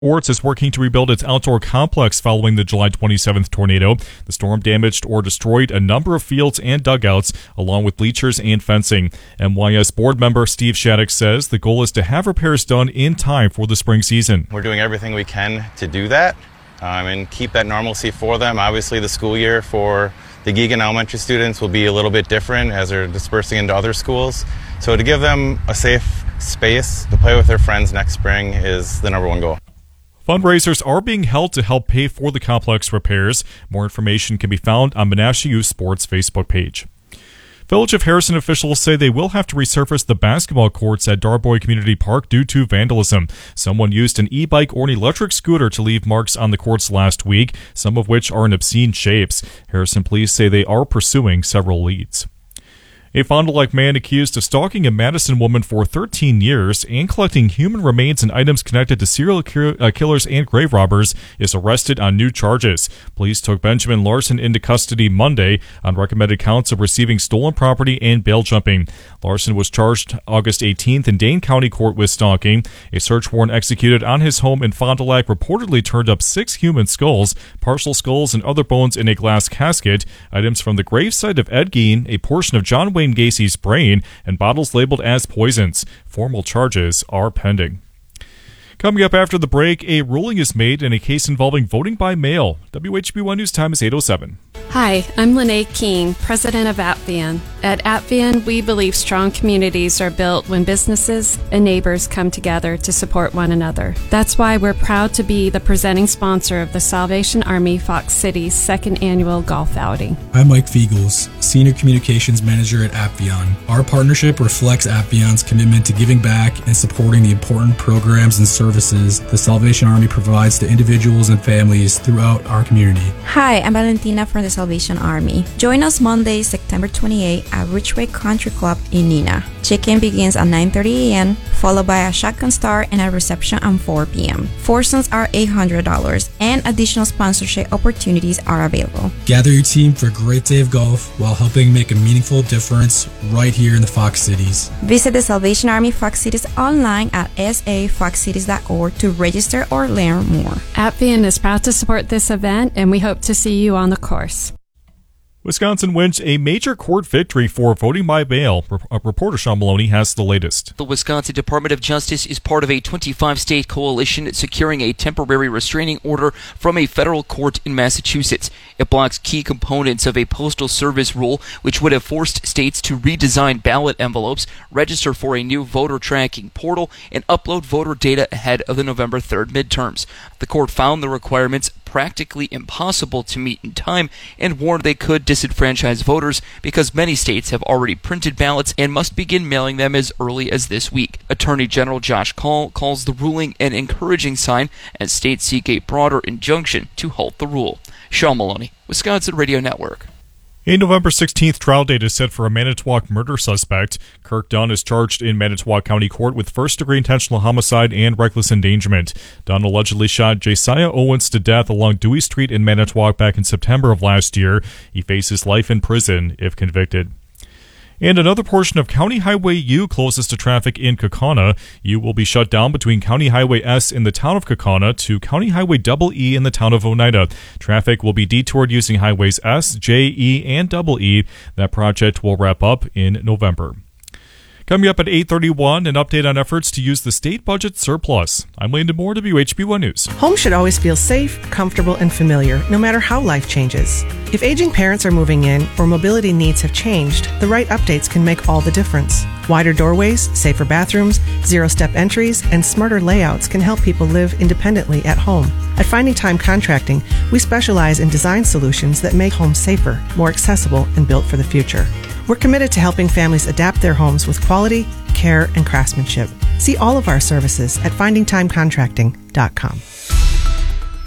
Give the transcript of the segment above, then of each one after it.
Sports is working to rebuild its outdoor complex following the July 27th tornado. The storm damaged or destroyed a number of fields and dugouts, along with bleachers and fencing. MYS board member Steve Shattuck says the goal is to have repairs done in time for the spring season. We're doing everything we can to do that and keep that normalcy for them. Obviously, the school year for the Geoghan Elementary students will be a little bit different as they're dispersing into other schools. So to give them a safe space to play with their friends next spring is the number one goal. Fundraisers are being held to help pay for the complex repairs. More information can be found on Menasha Youth Sports Facebook page. Village of Harrison officials say they will have to resurface the basketball courts at Darboy Community Park due to vandalism. Someone used an e-bike or an electric scooter to leave marks on the courts last week, some of which are in obscene shapes. Harrison police say they are pursuing several leads. A Fond du Lac man accused of stalking a Madison woman for 13 years and collecting human remains and items connected to serial killers and grave robbers is arrested on new charges. Police took Benjamin Larson into custody Monday on recommended counts of receiving stolen property and bail jumping. Larson was charged August 18th in Dane County Court with stalking. A search warrant executed on his home in Fond du Lac reportedly turned up 6 human skulls, partial skulls, and other bones in a glass casket, items from the gravesite of Ed Gein, a portion of John Wayne Gacy's brain, and bottles labeled as poisons. Formal charges are pending. Coming up after the break, a ruling is made in a case involving voting by mail. WHB1 News Time is 8:07. Hi, I'm Lene King, president of Apvian. At Apvian, we believe strong communities are built when businesses and neighbors come together to support one another. That's why we're proud to be the presenting sponsor of the Salvation Army Fox City's second annual golf outing. I'm Mike Fiegels, Senior Communications Manager at Apvian. Our partnership reflects Apvian's commitment to giving back and supporting the important programs and services the Salvation Army provides to individuals and families throughout our community. Hi, I'm Valentina from the Salvation Army. Join us Monday, September 28 at Ridgeway Country Club in Neenah. Check-in begins at 9:30 a.m., followed by a shotgun start and a reception at 4 p.m. Foursomes are $800, and additional sponsorship opportunities are available. Gather your team for a great day of golf while helping make a meaningful difference right here in the Fox Cities. Visit the Salvation Army Fox Cities online at safoxcities.org to register or learn more. Apvian is proud to support this event, and we hope to see you on the course. Wisconsin wins a major court victory for voting by mail. Reporter Sean Maloney has the latest. The Wisconsin Department of Justice is part of a 25-state coalition securing a temporary restraining order from a federal court in Massachusetts. It blocks key components of a postal service rule, which would have forced states to redesign ballot envelopes, register for a new voter tracking portal, and upload voter data ahead of the November 3rd midterms. The court found the requirements practically impossible to meet in time and warned they could disenfranchise voters because many states have already printed ballots and must begin mailing them as early as this week. Attorney General Josh Kaul calls the ruling an encouraging sign as states seek a broader injunction to halt the rule. Sean Maloney, Wisconsin Radio Network. A November 16th trial date is set for a Manitowoc murder suspect. Kirk Dunn is charged in Manitowoc County Court with first-degree intentional homicide and reckless endangerment. Dunn allegedly shot Josiah Owens to death along Dewey Street in Manitowoc back in September of last year. He faces life in prison if convicted. And another portion of County Highway U closest to traffic in Kaukauna. U will be shut down between County Highway S in the town of Kaukauna to County Highway EE in the town of Oneida. Traffic will be detoured using Highways S, J, E, and EE. That project will wrap up in November. Coming up at 8:31, an update on efforts to use the state budget surplus. I'm Landon Moore, WHB1 News. Home should always feel safe, comfortable, and familiar, no matter how life changes. If aging parents are moving in or mobility needs have changed, the right updates can make all the difference. Wider doorways, safer bathrooms, zero-step entries, and smarter layouts can help people live independently at home. At Finding Time Contracting, we specialize in design solutions that make homes safer, more accessible, and built for the future. We're committed to helping families adapt their homes with quality, care, and craftsmanship. See all of our services at findingtimecontracting.com.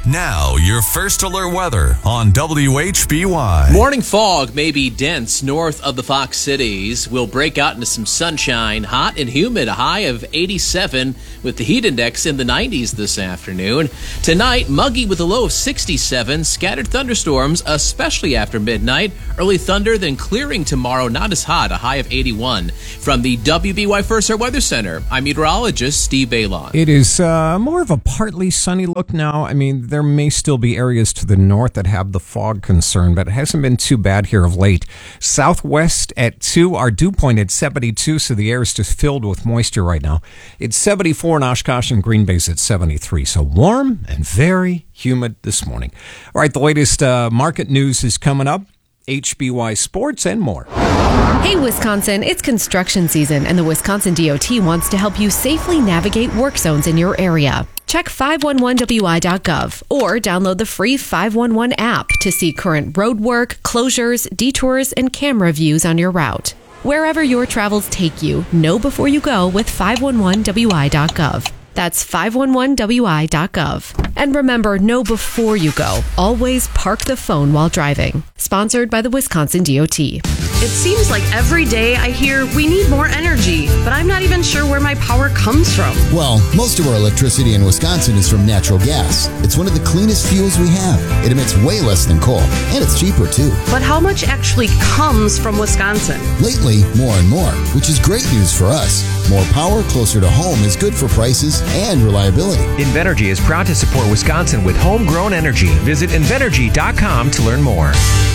Now, your first alert weather on WHBY. Morning fog may be dense north of the Fox Cities. We'll break out into some sunshine, hot and humid, a high of 87 with the heat index in the 90s this afternoon. Tonight, muggy with a low of 67, scattered thunderstorms, especially after midnight. Early thunder, then clearing tomorrow, not as hot, a high of 81. From the WBY First Alert Weather Center, I'm meteorologist Steve Bailon. It is more of a partly sunny look now. I mean, there may still be areas to the north that have the fog concern, but it hasn't been too bad here of late. Southwest at 2, our dew point at 72, so the air is just filled with moisture right now. It's 74 in Oshkosh and Green Bay's at 73, so warm and very humid this morning. All right, the latest market news is coming up. HBY Sports and more. Hey, Wisconsin, it's construction season, and the Wisconsin DOT wants to help you safely navigate work zones in your area. Check 511wi.gov or download the free 511 app to see current road work, closures, detours, and camera views on your route. Wherever your travels take you, know before you go with 511wi.gov. That's 511wi.gov. And remember, know before you go. Always park the phone while driving. Sponsored by the Wisconsin DOT. It seems like every day I hear we need more energy, but I'm not even sure where my power comes from. Well, most of our electricity in Wisconsin is from natural gas. It's one of the cleanest fuels we have. It emits way less than coal, and it's cheaper too. But how much actually comes from Wisconsin? Lately, more and more, which is great news for us. More power closer to home is good for prices and reliability. Invenergy is proud to support Wisconsin with homegrown energy. Visit Invenergy.com to learn more.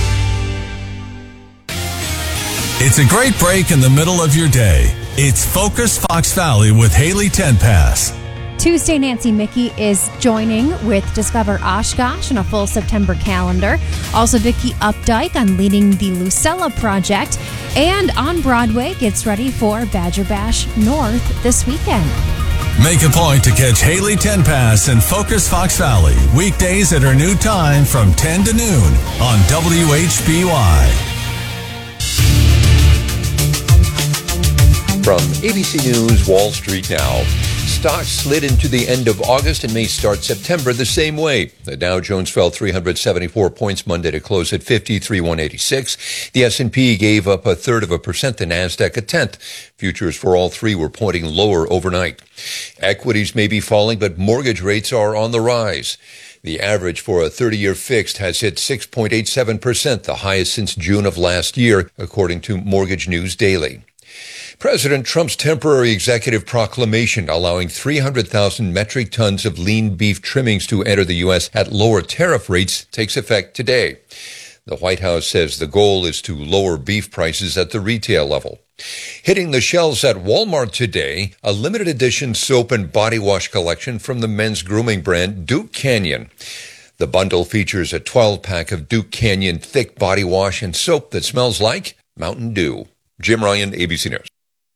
It's a great break in the middle of your day. It's Focus Fox Valley with Haley Tenpass. Tuesday, Nancy Mickey is joining with Discover Oshkosh on a full September calendar. Also, Vicki Updike on leading the Lucella project. And on Broadway gets ready for Badger Bash North this weekend. Make a point to catch Haley Tenpass and Focus Fox Valley weekdays at her new time from 10 to noon on WHBY. From ABC News, Wall Street Now. Stocks slid into the end of August and may start September the same way. The Dow Jones fell 374 points Monday to close at 53,186. The S&P gave up 0.33%, the Nasdaq 0.1%. Futures for all three were pointing lower overnight. Equities may be falling, but mortgage rates are on the rise. The average for a 30-year fixed has hit 6.87%, the highest since June of last year, according to Mortgage News Daily. President Trump's temporary executive proclamation allowing 300,000 metric tons of lean beef trimmings to enter the U.S. at lower tariff rates takes effect today. The White House says the goal is to lower beef prices at the retail level. Hitting the shelves at Walmart today, a limited edition soap and body wash collection from the men's grooming brand Duke Canyon. The bundle features a 12-pack of Duke Canyon thick body wash and soap that smells like Mountain Dew. Jim Ryan, ABC News.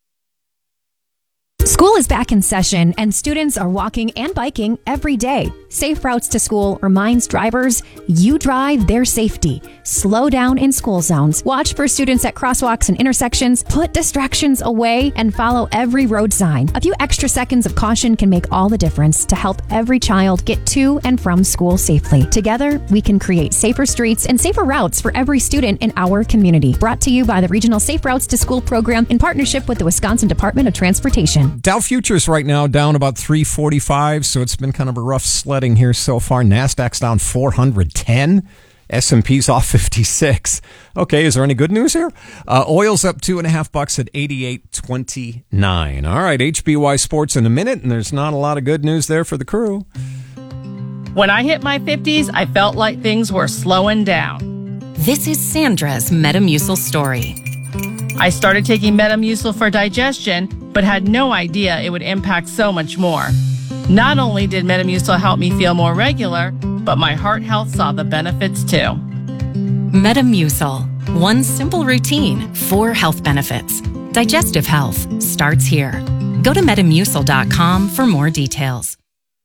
School is back in session, and students are walking and biking every day. Safe Routes to School reminds drivers, you drive their safety. Slow down in school zones. Watch for students at crosswalks and intersections. Put distractions away and follow every road sign. A few extra seconds of caution can make all the difference to help every child get to and from school safely. Together, we can create safer streets and safer routes for every student in our community. Brought to you by the Regional Safe Routes to School program in partnership with the Wisconsin Department of Transportation. Dow futures right now down about 345, so it's been kind of a rough sledding here so far. NASDAQ's down 410. S&P's off 56. Okay, is there any good news here? Oil's up $2.50 at 88.29. All right, HBY Sports in a minute, and there's not a lot of good news there for the crew. When I hit my 50s, I felt like things were slowing down. This is Sandra's Metamucil story. I started taking Metamucil for digestion, but had no idea it would impact so much more. Not only did Metamucil help me feel more regular, but my heart health saw the benefits too. Metamucil. One simple routine, 4 health benefits. Digestive health starts here. Go to Metamucil.com for more details.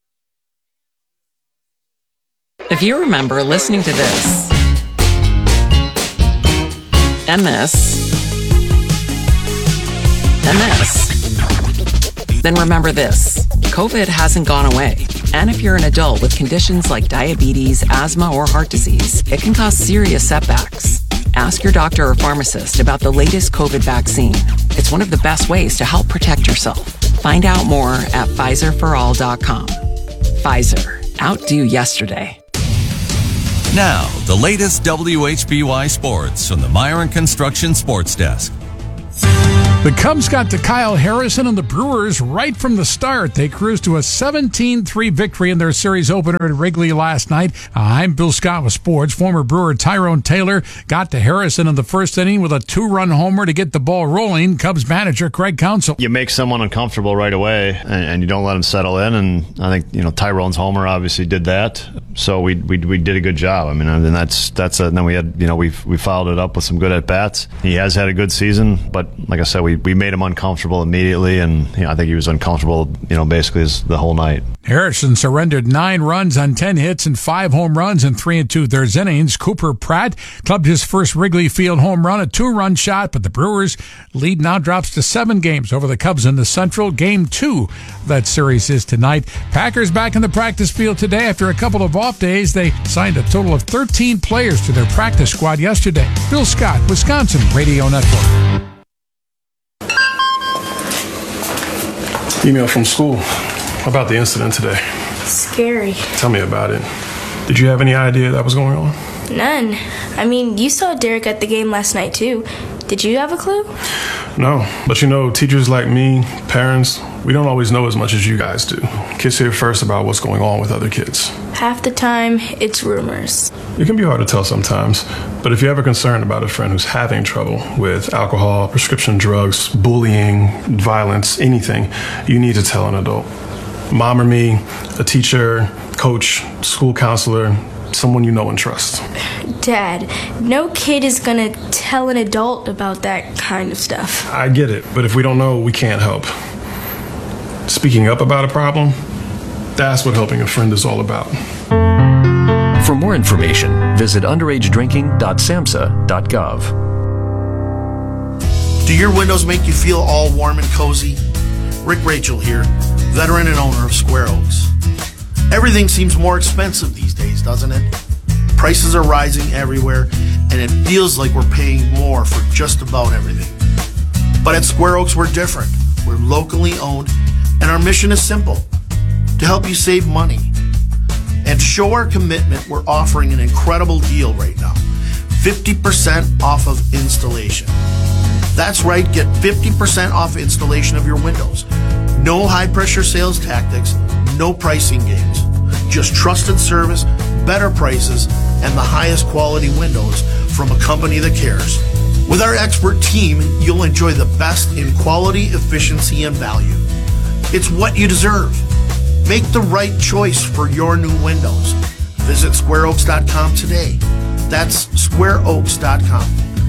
If you remember listening to this and this, then remember this. COVID hasn't gone away. And if you're an adult with conditions like diabetes, asthma, or heart disease, it can cause serious setbacks. Ask your doctor or pharmacist about the latest COVID vaccine. It's one of the best ways to help protect yourself. Find out more at PfizerForAll.com. Pfizer. Outdo yesterday. Now, the latest WHBY sports from the Myron Construction Sports Desk. The Cubs got to Kyle Harrison and the Brewers right from the start. They cruised to a 17-3 victory in their series opener at Wrigley last night. I'm Bill Scott with sports. Former Brewer Tyrone Taylor got to Harrison in the first inning with a 2-run homer to get the ball rolling. Cubs manager Craig Counsell. You make someone uncomfortable right away, and you don't let them settle in. And I think Tyrone's homer obviously did that. So we did a good job. I mean, and then we had we followed it up with some good at bats. He has had a good season, but like I said, we made him uncomfortable immediately, and I think he was uncomfortable basically the whole night. Harrison surrendered 9 runs on 10 hits and 5 home runs in 3 2/3 innings. Cooper Pratt clubbed his first Wrigley Field home run, a 2-run shot, but the Brewers' lead now drops to 7 games over the Cubs in the Central. Game 2 of that series is tonight. Packers back in the practice field today after a couple of off days. They signed a total of 13 players to their practice squad yesterday. Bill Scott, Wisconsin Radio Network. Email from school about the incident today. Scary. Tell me about it. Did you have any idea that was going on? None. I mean, you saw Derek at the game last night, too. Did you have a clue? No, but teachers like me, parents, we don't always know as much as you guys do. Kids hear first about what's going on with other kids. Half the time, it's rumors. It can be hard to tell sometimes, but if you're ever concerned about a friend who's having trouble with alcohol, prescription drugs, bullying, violence, anything, you need to tell an adult. Mom or me, a teacher, coach, school counselor, someone you know and trust. Dad, no kid is gonna tell an adult about that kind of stuff. I get it, but if we don't know, we can't help. Speaking up about a problem, that's what helping a friend is all about. For more information, visit underagedrinking.samhsa.gov. Do your windows make you feel all warm and cozy? Rick Rachel here, veteran and owner of Square Oaks. Everything seems more expensive these days, doesn't it? Prices are rising everywhere, and it feels like we're paying more for just about everything. But at Square Oaks, we're different. We're locally owned, and our mission is simple: to help you save money. And to show our commitment, we're offering an incredible deal right now. 50% off of installation. That's right, get 50% off installation of your windows. No high-pressure sales tactics, no pricing games. Just trusted service, better prices, and the highest quality windows from a company that cares. With our expert team, you'll enjoy the best in quality, efficiency, and value. It's what you deserve. Make the right choice for your new windows. Visit squareoaks.com today. That's squareoaks.com.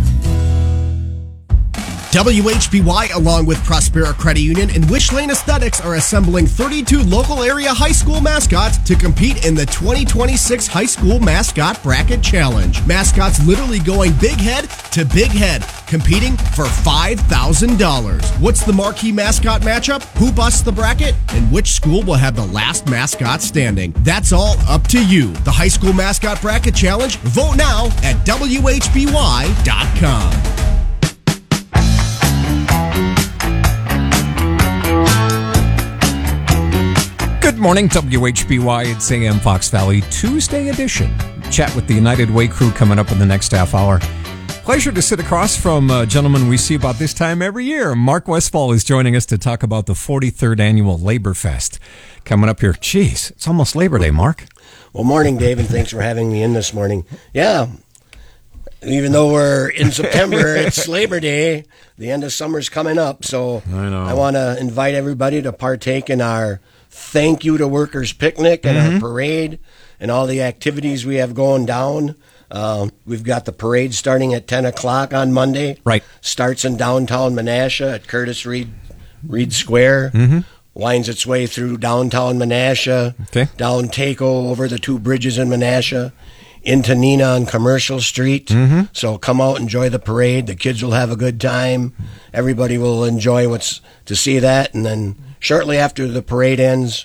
WHBY, along with Prospera Credit Union and Wish Lane Aesthetics, are assembling 32 local area high school mascots to compete in the 2026 High School Mascot Bracket Challenge. Mascots literally going big head to big head, competing for $5,000. What's the marquee mascot matchup? Who busts the bracket? And which school will have the last mascot standing? That's all up to you. The High School Mascot Bracket Challenge. Vote now at WHBY.com. Good morning, WHBY. It's AM Fox Valley Tuesday edition. Chat with the United Way crew coming up in the next half hour. Pleasure to sit across from a gentleman we see about this time every year. Mark Westfall is joining us to talk about the 43rd Annual Labor Fest coming up here. Jeez, it's almost Labor Day, Mark. Well, morning, Dave, and thanks for having me in this morning. Yeah, even though we're in September, it's Labor Day. The end of summer's coming up, so I want to invite everybody to partake in our Thank You to Workers picnic and our parade and all the activities we have going down. We've got the parade starting at 10 o'clock on Monday. Right. Starts in downtown Menasha at Curtis Reed Square. Winds its way through downtown Menasha, down Taco, over the 2 bridges in Menasha, into Nina on Commercial Street. So come out, enjoy the parade. The kids will have a good time. Everybody will enjoy what's to see that. And then shortly after the parade ends,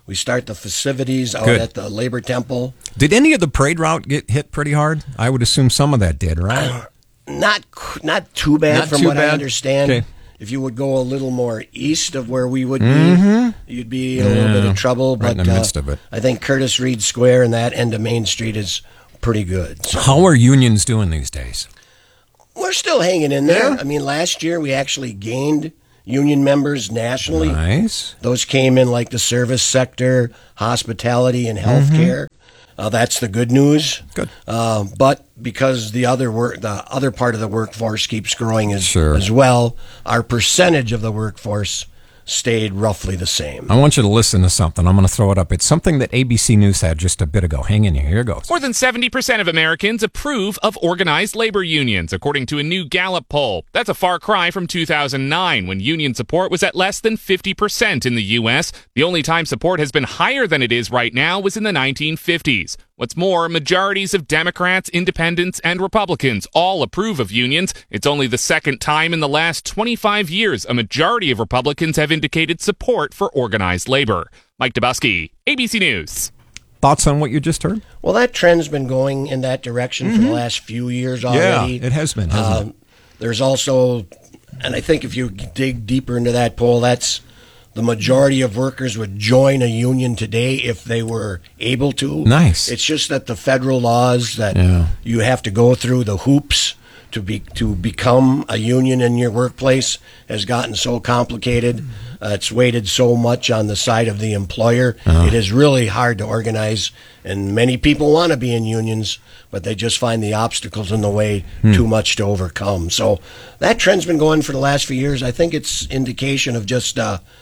We start the festivities out Good. at the Labor Temple. Did any of the parade route get hit pretty hard? I would assume some of that did, right? Not too bad Not from too what bad? I understand. Okay. If you would go a little more east of where we would Mhm. be, you'd be in a little bit of trouble. Right But in the midst of it. I think Curtis Reed Square and that end of Main Street is pretty good. So How are unions doing these days? we're still hanging in there. Yeah. I mean, last year we actually gained union members nationally. Nice. Those came in like the service sector, hospitality, and healthcare. That's the good news. Good. But because the other part of the workforce keeps growing as well, our percentage of the workforce stayed roughly the same. I want you to listen to something. I'm going to throw it up. It's something that ABC News had just a bit ago. Hang in here. Here it goes. More than 70% of Americans approve of organized labor unions, according to a new Gallup poll. That's a far cry from 2009, when union support was at less than 50% in the U.S. The only time support has been higher than it is right now was in the 1950s. What's more, majorities of Democrats, Independents, and Republicans all approve of unions. It's only the second time in the last 25 years a majority of Republicans have indicated support for organized labor. Mike Dubusky, ABC News. Thoughts on what you just heard? Well, that trend's been going in that direction for the last few years already. Yeah, it has been, hasn't it? There's also, and I think if you dig deeper into that poll, that's the majority of workers would join a union today if they were able to. Nice. It's just that the federal laws that you have to go through, the hoops to become a union in your workplace, has gotten so complicated. It's weighted so much on the side of the employer. It is really hard to organize, and many people want to be in unions, but they just find the obstacles in the way too much to overcome. So that trend's been going for the last few years. I think it's indication of just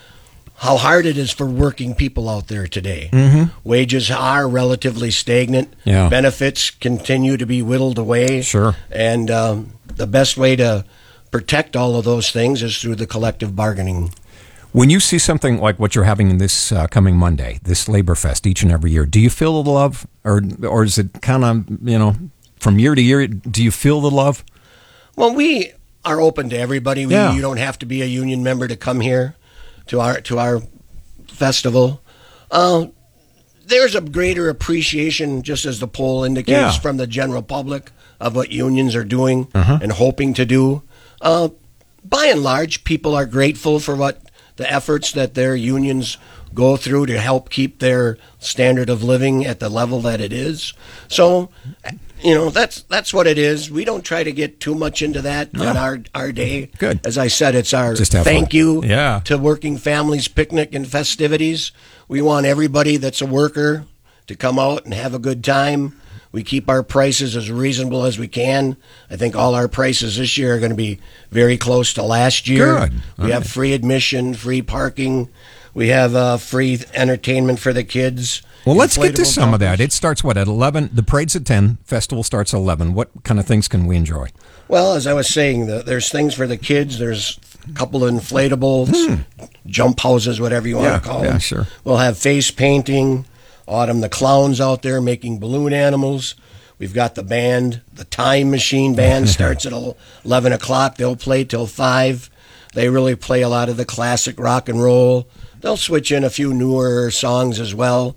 how hard it is for working people out there today. Wages are relatively stagnant. Yeah. Benefits continue to be whittled away. Sure. And the best way to protect all of those things is through the collective bargaining. When you see something like what you're having this coming Monday, this Labor Fest each and every year, do you feel the love? Or is it kind of, from year to year, do you feel the love? Well, we are open to everybody. Yeah. You don't have to be a union member to come here to our festival. There's a greater appreciation, just as the poll indicates, from the general public of what unions are doing and hoping to do. By and large, people are grateful for what the efforts that their unions go through to help keep their standard of living at the level that it is. So, that's what it is. We don't try to get too much into that on our day. Good. As I said, it's our Just have thank fun. you Yeah. to Working Families Picnic and Festivities. We want everybody that's a worker to come out and have a good time. We keep our prices as reasonable as we can. I think all our prices this year are going to be very close to last year. Good. We have free admission, free parking. We have free entertainment for the kids. Well, let's get to Inflatable some of that. bumpers. It starts, at 11? The parade's at 10. Festival starts at 11. What kind of things can we enjoy? Well, as I was saying, there's things for the kids. There's a couple of inflatables, jump houses, whatever you want to call them. Yeah, sure. We'll have face painting. Autumn the Clowns out there making balloon animals. We've got the band, the Time Machine Band, starts at 11 o'clock. They'll play till 5. They really play a lot of the classic rock and roll. They'll switch in a few newer songs as well.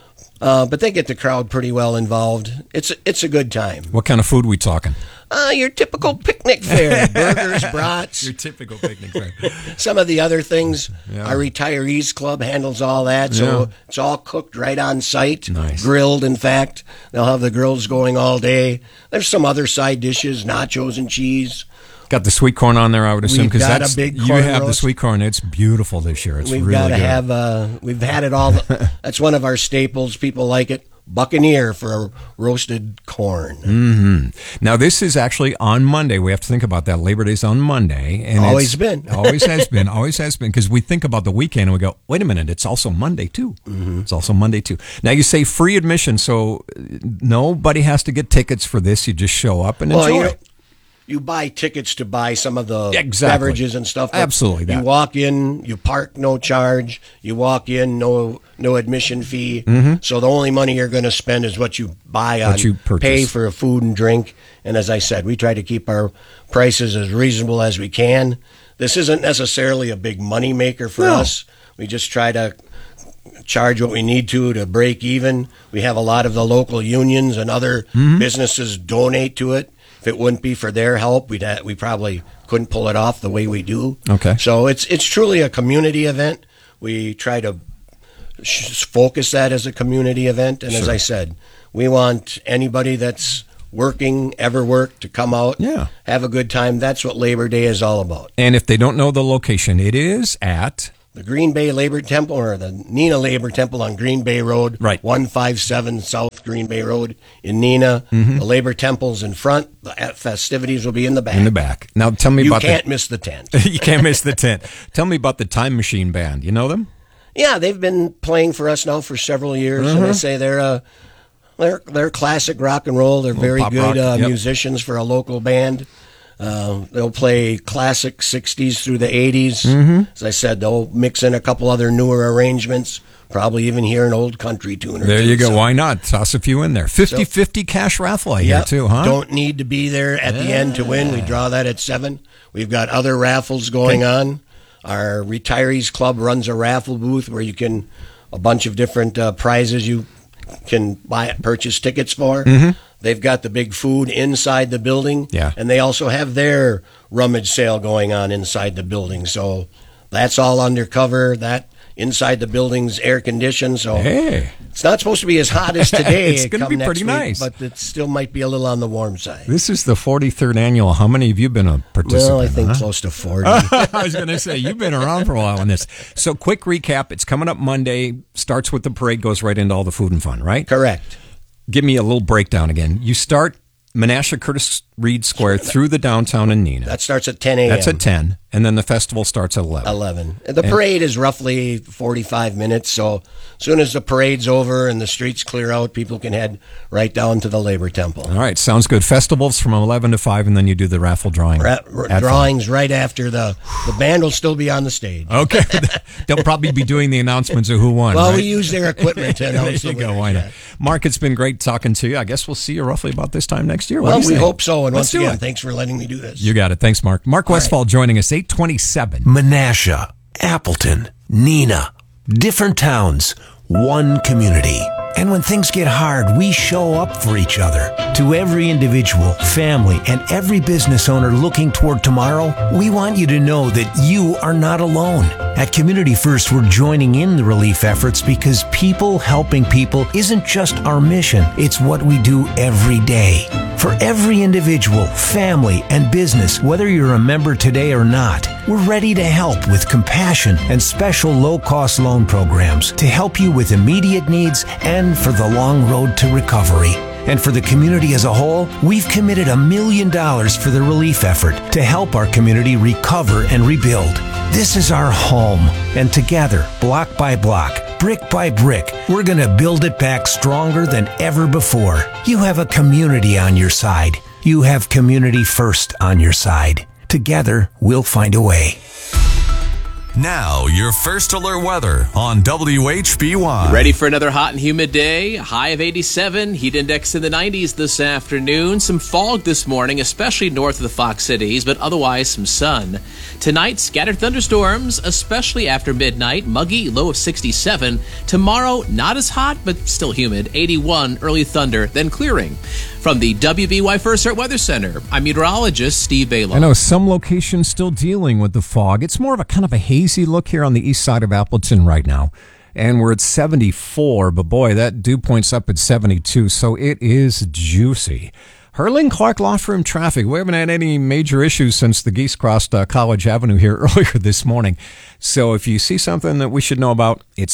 But they get the crowd pretty well involved. It's a good time. What kind of food we talking? Your typical picnic fare. Burgers, brats. Your typical picnic fare. Some of the other things, Yeah. our retirees club handles all that. So Yeah. it's all cooked right on site. Nice. Grilled, in fact. They'll have the grills going all day. There's some other side dishes, nachos and cheese. Got the sweet corn on there, I would assume, We've because got that's a big you corn have the roast. sweet corn. It's beautiful this year. It's We've really got to good. have, we've had it all. That's one of our staples. People like it. Buccaneer for roasted corn. Now, this is actually on Monday. We have to think about that. Labor Day's on Monday. And Always it's- been. always has been. Always has been. Because we think about the weekend and we go, wait a minute, it's also Monday, too. It's also Monday, too. Now, you say free admission, so nobody has to get tickets for this. You just show up and enjoy. You buy tickets to buy some of the Exactly. beverages and stuff. but Absolutely that. You walk in, you park, no charge. You walk in, no admission fee. So the only money you're going to spend is what you buy on What you purchase. pay for food and drink. And as I said, we try to keep our prices as reasonable as we can. This isn't necessarily a big money maker for us. We just try to charge what we need to break even. We have a lot of the local unions and other businesses donate to it. If it wouldn't be for their help, we probably couldn't pull it off the way we do. Okay. So it's truly a community event. We try to focus that as a community event. And as I said, we want anybody that's ever worked to come out, have a good time. That's what Labor Day is all about. And if they don't know the location, it is at the Green Bay Labor Temple, or the Neenah Labor Temple on Green Bay Road, 157 South Green Bay Road in Neenah. The Labor Temple's in front. The festivities will be in the back. In the back. Now tell me about You can't miss the tent. You can't miss the tent. Tell me about the Time Machine Band. You know them? Yeah, they've been playing for us now for several years, and I say they're classic rock and roll. They're very good musicians for a local band. They'll play classic 60s through the 80s. As I said, they'll mix in a couple other newer arrangements, probably even hear an old country tune or There two. you go. Why not? Toss a few in there. 50-50 cash raffle I hear too, huh? Don't need to be there at the end to win. We draw that at 7. We've got other raffles going on. Our Retirees Club runs a raffle booth where you can, a bunch of different prizes you can purchase tickets for. They've got the big food inside the building, and they also have their rummage sale going on inside the building. So that's all undercover. That inside the building's air conditioned, so it's not supposed to be as hot as today. It's going to be pretty nice, but it still might be a little on the warm side. This is the 43rd annual. How many have you been a participant? Well, I think close to 40. I was going to say, you've been around for a while on this. So quick recap. It's coming up Monday, starts with the parade, goes right into all the food and fun, right? Correct. Give me a little breakdown again. You start Menasha Curtis Reed Square through the downtown in Neenah. That starts at 10 a.m. That's at 10, and then the festival starts at 11. The parade is roughly 45 minutes, so as soon as the parade's over and the streets clear out, people can head right down to the Labor Temple. All right, sounds good. Festivals from 11 to 5, and then you do the raffle drawing. Drawings right after the band will still be on the stage. Okay. They'll probably be doing the announcements of who won. Well, right? we use their equipment to announce. There you go. Why not? Mark, it's been great talking to you. I guess we'll see you roughly about this time next year. Well, we hope so. And Let's once again, thanks for letting me do this. You got it. Thanks, Mark. Mark Westfall joining us, 827. Menasha, Appleton, Neenah, different towns, one community. And when things get hard, we show up for each other. To every individual, family, and every business owner looking toward tomorrow, we want you to know that you are not alone. At Community First, we're joining in the relief efforts because people helping people isn't just our mission, it's what we do every day. For every individual, family, and business, whether you're a member today or not, we're ready to help with compassion and special low-cost loan programs to help you with immediate needs and for the long road to recovery. And for the community as a whole, we've committed $1 million for the relief effort to help our community recover and rebuild. This is our home, and together, block by block, brick by brick, we're going to build it back stronger than ever before. You have a community on your side. You have Community First on your side. Together, we'll find a way. Now, your first alert weather on WHBY. Ready for another hot and humid day? High of 87, heat index in the 90s this afternoon. Some fog this morning, especially north of the Fox Cities, but otherwise some sun. Tonight, scattered thunderstorms, especially after midnight. Muggy, low of 67. Tomorrow, not as hot, but still humid. 81, early thunder, then clearing. From the WBY First Alert Weather Center, I'm meteorologist Steve Baylor. I know some locations still dealing with the fog. It's more of a kind of a hazy look here on the east side of Appleton right now. And we're at 74, but boy, that dew point's up at 72, so it is juicy. Hurling Clark Law Firm traffic. We haven't had any major issues since the geese crossed College Avenue here earlier this morning. So if you see something that we should know about, it's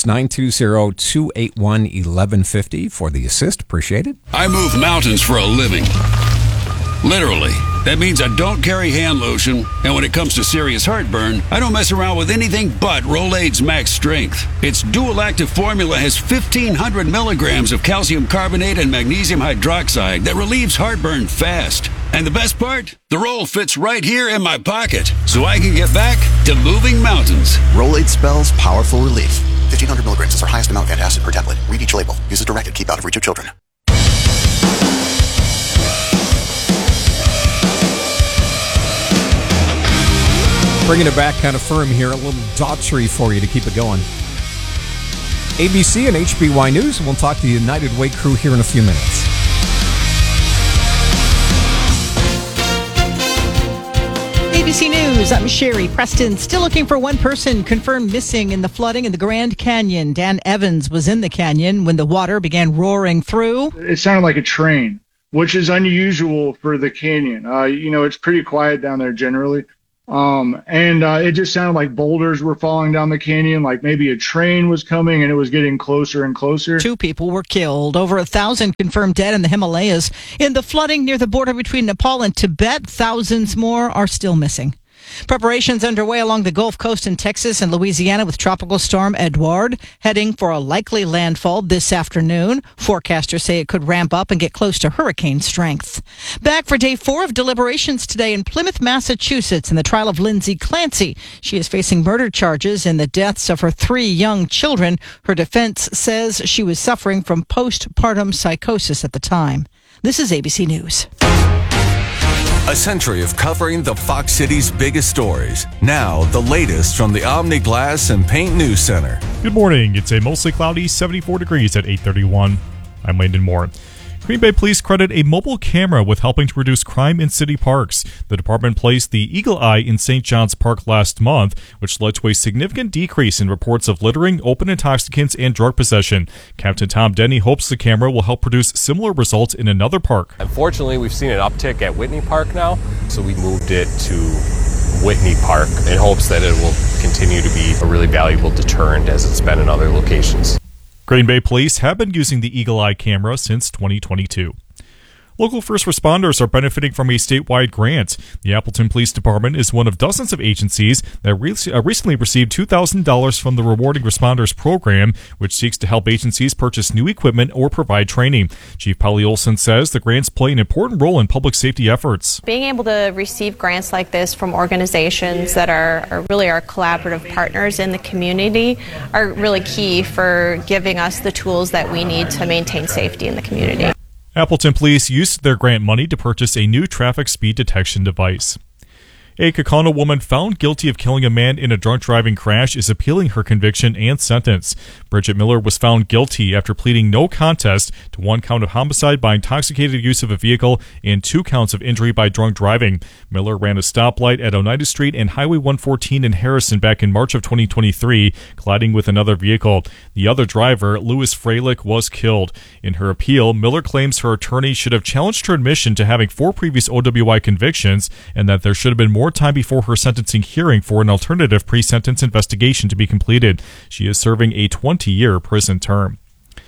920-281-1150 for the assist. Appreciate it. I move mountains for a living. Literally. That means I don't carry hand lotion, and when it comes to serious heartburn, I don't mess around with anything but Rolaids Max Strength. Its dual-active formula has 1,500 milligrams of calcium carbonate and magnesium hydroxide that relieves heartburn fast. And the best part? The roll fits right here in my pocket, so I can get back to moving mountains. Rolaids spells powerful relief. 1,500 milligrams is our highest amount of antacid per tablet. Read each label. Use as directed. Keep out of reach of children. Bringing it back kind of firm here, a little Daughtry for you to keep it going. ABC and HBY News. We'll talk to the United Way crew here in a few minutes. ABC News, I'm Sherry Preston. Still looking for one person confirmed missing in the flooding in the Grand Canyon. Dan Evans was in the canyon when the water began roaring through. It sounded like a train, which is unusual for the canyon. It's pretty quiet down there generally. It just sounded like boulders were falling down the canyon, like maybe a train was coming and it was getting closer and closer. 2 people were killed. Over 1,000 confirmed dead in the Himalayas. In the flooding near the border between Nepal and Tibet, thousands more are still missing. Preparations underway along the Gulf Coast in Texas and Louisiana with Tropical Storm Edouard heading for a likely landfall this afternoon. Forecasters say it could ramp up and get close to hurricane strength. Back for day 4 of deliberations today in Plymouth, Massachusetts in the trial of Lindsay Clancy. She is facing murder charges in the deaths of her 3 young children. Her defense says she was suffering from postpartum psychosis at the time. This is ABC News. A century of covering the Fox City's biggest stories. Now, the latest from the Omni Glass and Paint News Center. Good morning. It's a mostly cloudy 74 degrees at 8:31. I'm Landon Moore. Green Bay Police credit a mobile camera with helping to reduce crime in city parks. The department placed the Eagle Eye in St. John's Park last month, which led to a significant decrease in reports of littering, open intoxicants, and drug possession. Captain Tom Denny hopes the camera will help produce similar results in another park. Unfortunately, we've seen an uptick at Whitney Park now, so we moved it to Whitney Park in hopes that it will continue to be a really valuable deterrent as it's been in other locations. Green Bay Police have been using the Eagle Eye camera since 2022. Local first responders are benefiting from a statewide grant. The Appleton Police Department is one of dozens of agencies that recently received $2,000 from the Rewarding Responders program, which seeks to help agencies purchase new equipment or provide training. Chief Polly Olson says the grants play an important role in public safety efforts. Being able to receive grants like this from organizations that are really our collaborative partners in the community are really key for giving us the tools that we need to maintain safety in the community. Appleton Police used their grant money to purchase a new traffic speed detection device. A Kaukauna woman found guilty of killing a man in a drunk driving crash is appealing her conviction and sentence. Bridget Miller was found guilty after pleading no contest to 1 count of homicide by intoxicated use of a vehicle and 2 counts of injury by drunk driving. Miller ran a stoplight at Oneida Street and Highway 114 in Harrison back in March of 2023, colliding with another vehicle. The other driver, Louis Freilich, was killed. In her appeal, Miller claims her attorney should have challenged her admission to having 4 previous OWI convictions and that there should have been more time before her sentencing hearing for an alternative pre-sentence investigation to be completed. She is serving a 20-year prison term.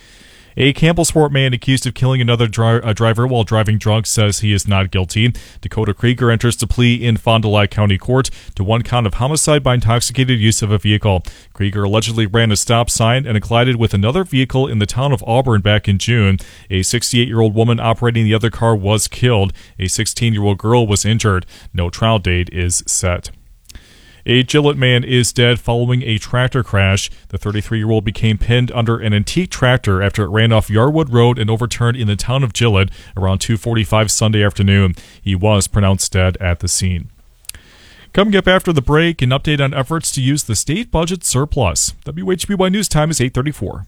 A Campbellsport man accused of killing another driver while driving drunk says he is not guilty. Dakota Krieger enters the plea in Fond du Lac County Court to 1 count of homicide by intoxicated use of a vehicle. Krieger allegedly ran a stop sign and collided with another vehicle in the town of Auburn back in June. A 68-year-old woman operating the other car was killed. A 16-year-old girl was injured. No trial date is set. A Gillett man is dead following a tractor crash. The 33-year-old became pinned under an antique tractor after it ran off Yarwood Road and overturned in the town of Gillett around 2:45 Sunday afternoon. He was pronounced dead at the scene. Coming up after the break, an update on efforts to use the state budget surplus. WHBY News Time is 8:34.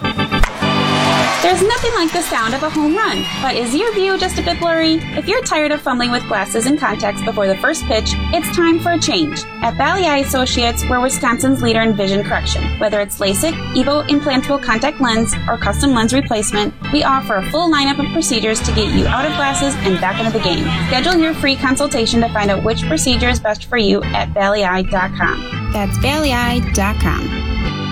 There's nothing like the sound of a home run, but is your view just a bit blurry? If you're tired of fumbling with glasses and contacts before the first pitch, it's time for a change. At Valley Eye Associates, we're Wisconsin's leader in vision correction. Whether it's LASIK, EVO implantable contact lens, or custom lens replacement, we offer a full lineup of procedures to get you out of glasses and back into the game. Schedule your free consultation to find out which procedure is best for you at valleyeye.com. That's valleyeye.com.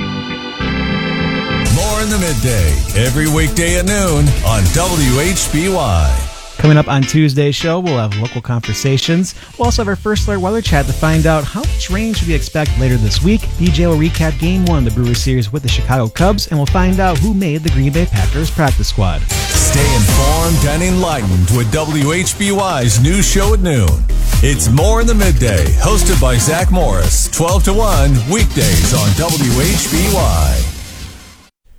More in the midday, every weekday at noon on WHBY. Coming up on Tuesday's show, we'll have local conversations. We'll also have our First Alert weather chat to find out how much rain should we expect later this week. DJ will recap Game 1 of the Brewers series with the Chicago Cubs, and we'll find out who made the Green Bay Packers practice squad. Stay informed and enlightened with WHBY's news show at noon. It's More in the Midday, hosted by Zach Morris, 12 to 1, weekdays on WHBY.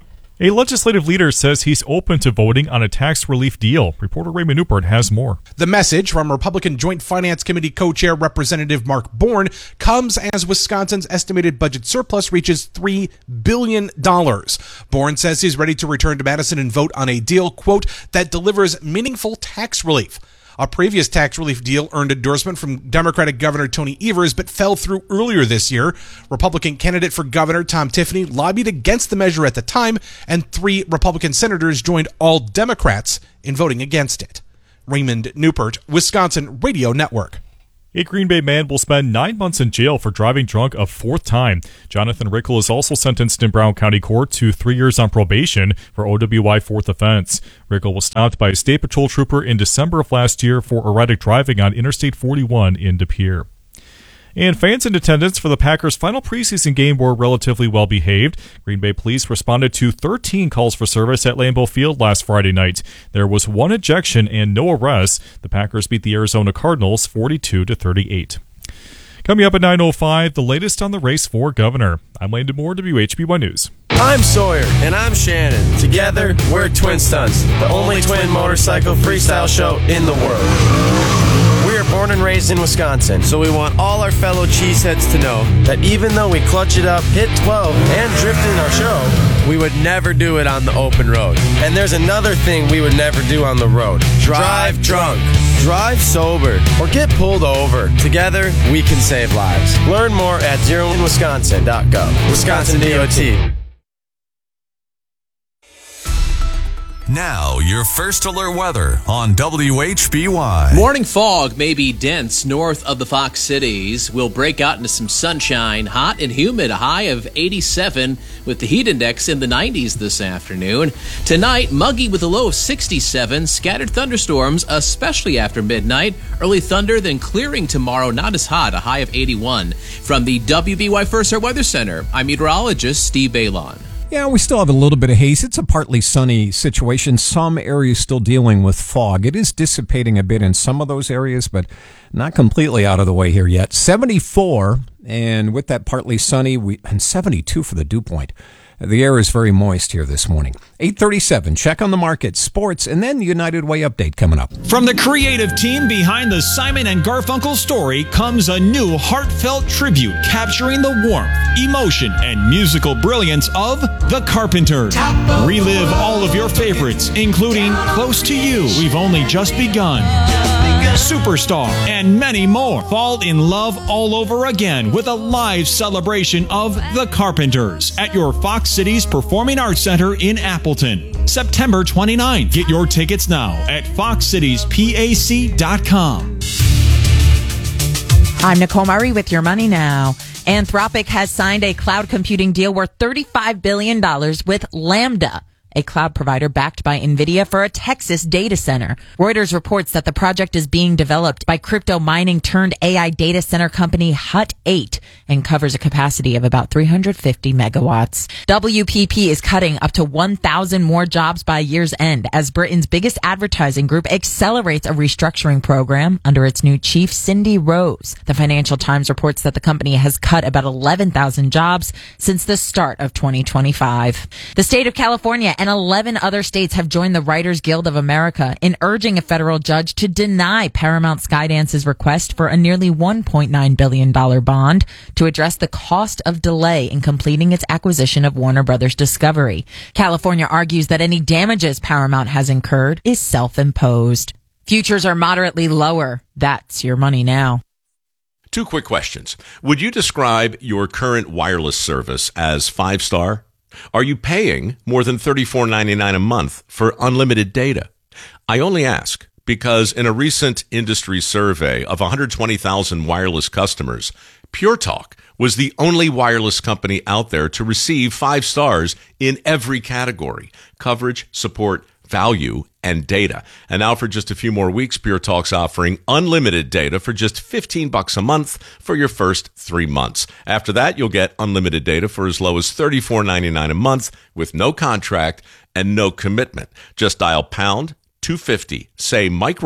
A legislative leader says he's open to voting on a tax relief deal. Reporter Raymond Newport has more. The message from Republican Joint Finance Committee co-chair Representative Mark Bourne comes as Wisconsin's estimated budget surplus reaches $3 billion. Bourne says he's ready to return to Madison and vote on a deal, quote, that delivers meaningful tax relief. A previous tax relief deal earned endorsement from Democratic Governor Tony Evers, but fell through earlier this year. Republican candidate for governor Tom Tiffany lobbied against the measure at the time, and 3 Republican senators joined all Democrats in voting against it. Raymond Newport, Wisconsin Radio Network. A Green Bay man will spend 9 months in jail for driving drunk a 4th time. Jonathan Rickel is also sentenced in Brown County Court to 3 years on probation for OWI 4th offense. Rickel was stopped by a State Patrol trooper in December of last year for erratic driving on Interstate 41 in De Pere. And fans in attendance for the Packers' final preseason game were relatively well behaved. Green Bay police responded to 13 calls for service at Lambeau Field last Friday night. There was 1 ejection and no arrests. The Packers beat the Arizona Cardinals 42-38. Coming up at 9:05, the latest on the race for governor. I'm Landon Moore, WHB1 News. I'm Sawyer, and I'm Shannon. Together, we're Twin Stunts, the only twin motorcycle freestyle show in the world. We are born and raised in Wisconsin, so we want all our fellow cheeseheads to know that even though we clutch it up, hit 12, and drift in our show, we would never do it on the open road. And there's another thing we would never do on the road. Drive drunk. Drive sober. Or get pulled over. Together, we can save lives. Learn more at zeroinwisconsin.gov. Wisconsin DOT. Now, your first alert weather on WHBY. Morning fog may be dense north of the Fox Cities. We'll break out into some sunshine, hot and humid, a high of 87 with the heat index in the 90s this afternoon. Tonight, muggy with a low of 67, scattered thunderstorms, especially after midnight. Early thunder, then clearing tomorrow, not as hot, a high of 81. From the WBY First Alert Weather Center, I'm meteorologist Steve Balon. Yeah, we still have a little bit of haze. It's a partly sunny situation. Some areas still dealing with fog. It is dissipating a bit in some of those areas, but not completely out of the way here yet. 74, and with that partly sunny, and 72 for the dew point. The air is very moist here this morning. 8:37, check on the market, sports, and then the United Way update coming up. From the creative team behind the Simon and Garfunkel story comes a new heartfelt tribute capturing the warmth, emotion, and musical brilliance of The Carpenters. Relive all of your favorites, including Close to You, We've Only Just Begun, Superstar, and many more. Fall in love all over again with a live celebration of The Carpenters at your Fox Cities Performing Arts Center in Appleton, September 29th. Get your tickets now at foxcitiespac.com. I'm Nicole Murray with Your Money Now. Anthropic has signed a cloud computing deal worth $35 billion with Lambda, a cloud provider backed by NVIDIA for a Texas data center. Reuters reports that the project is being developed by crypto mining turned AI data center company Hut 8 and covers a capacity of about 350 megawatts. WPP is cutting up to 1,000 more jobs by year's end as Britain's biggest advertising group accelerates a restructuring program under its new chief, Cindy Rose. The Financial Times reports that the company has cut about 11,000 jobs since the start of 2025. The state of California and 11 other states have joined the Writers Guild of America in urging a federal judge to deny Paramount Skydance's request for a nearly $1.9 billion bond to address the cost of delay in completing its acquisition of Warner Brothers Discovery. California argues that any damages Paramount has incurred is self-imposed. Futures are moderately lower. That's Your Money Now. 2 quick questions. Would you describe your current wireless service as 5-star? Are you paying more than $34.99 a month for unlimited data? I only ask because in a recent industry survey of 120,000 wireless customers, Pure Talk was the only wireless company out there to receive 5 stars in every category: coverage, support, value, and data. And now for just a few more weeks, Pure Talk's offering unlimited data for just $15 a month for your first 3 months. After that, you'll get unlimited data for as low as $34.99 a month with no contract and no commitment. Just dial pound 250, say micro,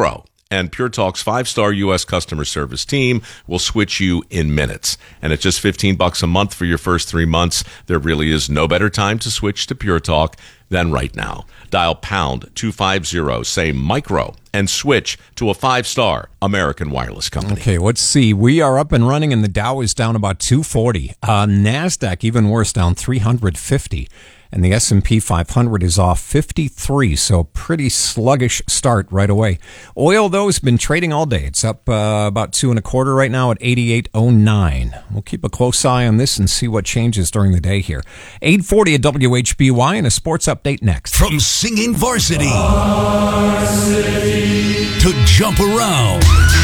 And Pure Talk's 5-star U.S. customer service team will switch you in minutes. And at just $15 a month for your first 3 months, there really is no better time to switch to Pure Talk than right now. Dial pound 250, say micro, and switch to a 5-star American Wireless company. Okay, let's see. We are up and running, and the Dow is down about 240. NASDAQ, even worse, down 350. And the S&P 500 is off 53, so pretty sluggish start right away. Oil, though, has been trading all day. It's up about 2.25 right now at 88.09. We'll keep a close eye on this and see what changes during the day here. 8:40 at WHBY and a sports update next. From singing varsity to jump around.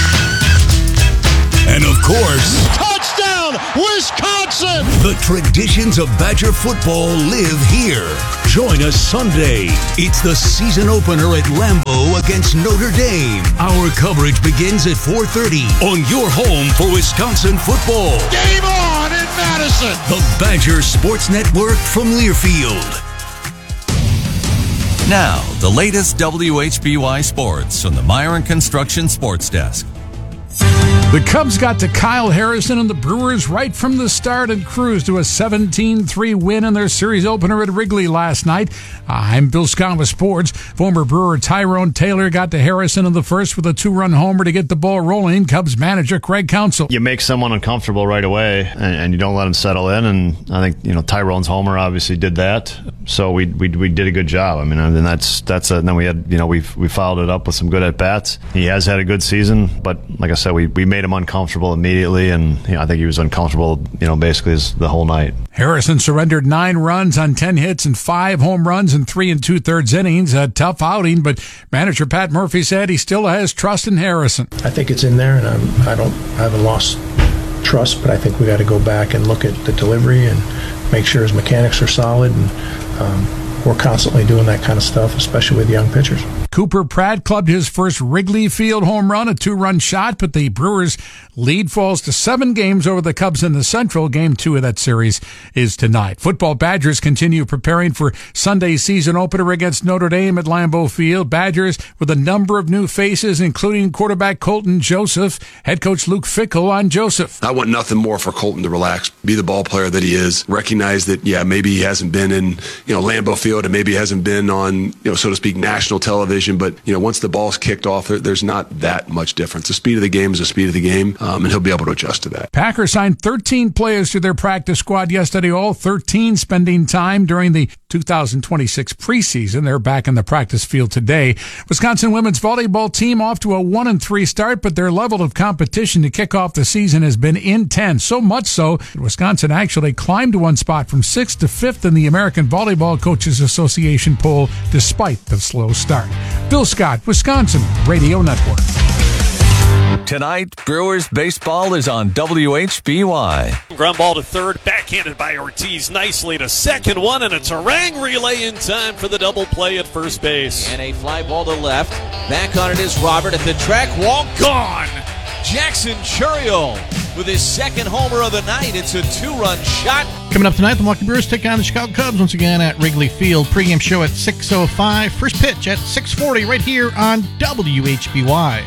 And of course, touchdown, Wisconsin! The traditions of Badger football live here. Join us Sunday. It's the season opener at Lambeau against Notre Dame. Our coverage begins at 4:30 on your home for Wisconsin football. Game on in Madison! The Badger Sports Network from Learfield. Now, the latest WHBY sports from the Myron Construction Sports Desk. The Cubs got to Kyle Harrison and the Brewers right from the start and cruised to a 17-3 win in their series opener at Wrigley last night. I'm Bill Scott with sports. Former Brewer Tyrone Taylor got to Harrison in the first with a 2-run homer to get the ball rolling. Cubs manager Craig Counsell. You make someone uncomfortable right away, and you don't let them settle in. And I think Tyrone's homer obviously did that. So we did a good job. I mean, and then we had we followed it up with some good at bats. He has had a good season, but like I said, we made him uncomfortable immediately, and I think he was uncomfortable basically the whole night. Harrison surrendered 9 runs on 10 hits and 5 home runs in 3 2/3 innings. A tough outing, but manager Pat Murphy said he still has trust in Harrison. I think it's in there, and I haven't lost trust, but I think we got to go back and look at the delivery and make sure his mechanics are solid, and we're constantly doing that kind of stuff, especially with young pitchers. Cooper Pratt clubbed his first Wrigley Field home run, a 2-run shot, but the Brewers' lead falls to 7 games over the Cubs in the Central. Game 2 of that series is tonight. Football Badgers continue preparing for Sunday's season opener against Notre Dame at Lambeau Field. Badgers with a number of new faces, including quarterback Colton Joseph. Head coach Luke Fickell on Joseph. I want nothing more for Colton to relax, be the ball player that he is, recognize that, maybe he hasn't been in, Lambeau Field, and maybe he hasn't been on, so to speak, national television. But, once the ball's kicked off, there's not that much difference. The speed of the game is the speed of the game, and he'll be able to adjust to that. Packers signed 13 players to their practice squad yesterday, all 13 spending time during the 2026 preseason. They're back in the practice field today. Wisconsin women's volleyball team off to a 1-3 start, but their level of competition to kick off the season has been intense. So much so that Wisconsin actually climbed 1 spot from 6th to 5th in the American Volleyball Coaches Association poll, despite the slow start. Bill Scott, Wisconsin Radio Network. Tonight, Brewers baseball is on WHBY. Ground ball to third, backhanded by Ortiz nicely to second one, and a Terang relay in time for the double play at first base. And a fly ball to left. Back on it is Robert at the track wall. Gone! Jackson Churiel with his second homer of the night. It's a 2-run shot. Coming up tonight, the Milwaukee Brewers take on the Chicago Cubs once again at Wrigley Field. Pre-game show at 6:05. First pitch at 6:40 right here on WHBY.